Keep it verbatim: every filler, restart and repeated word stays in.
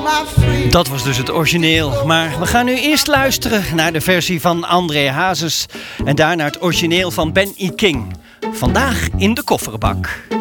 Dat was dus het origineel. Maar we gaan nu eerst luisteren naar de versie van André Hazes. En daarna het origineel van Ben E. King. Vandaag in de kofferbak.